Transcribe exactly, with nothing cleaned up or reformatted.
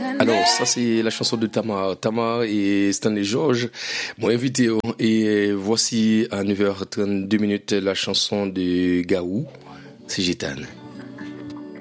Alors, ça, c'est la chanson de Tama. Tama et Stanley George m'ont invité. Et voici à neuf heures trente-deux minutes la chanson de Gaou, c'est Gitane.